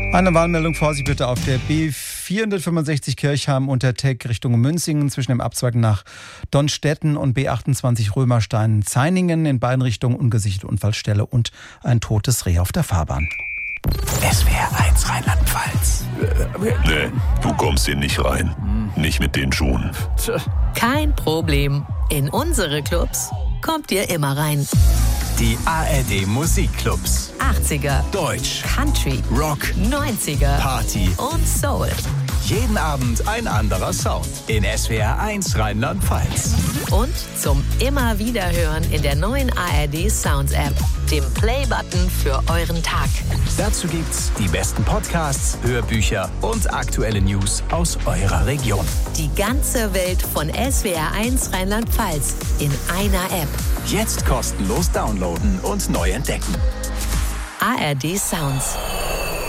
Eine Warnmeldung, Vorsicht bitte auf der B465 Kirchheim Unterteck Richtung Münzingen zwischen dem Abzweig nach Donnstetten und B28 Römerstein-Zainingen. In beiden Richtungen ungesicherte Unfallstelle und ein totes Reh auf der Fahrbahn. SWR 1 Rheinland-Pfalz. Nee, du kommst hier nicht rein. Nicht mit den Schuhen. Kein Problem. In unsere Clubs kommt ihr immer rein. Die ARD Musikclubs. 80er, Deutsch, Country, Rock, 90er Party. und Soul. Jeden Abend ein anderer Sound. In SWR 1 Rheinland-Pfalz. Und zum immer Wiederhören in der neuen ARD Sounds App, dem Play-Button für euren Tag. Dazu gibt's die besten Podcasts, Hörbücher und aktuelle News aus eurer Region. Die ganze Welt von SWR 1 Rheinland-Pfalz in einer App. Jetzt kostenlos downloaden und neu entdecken. ARD Sounds.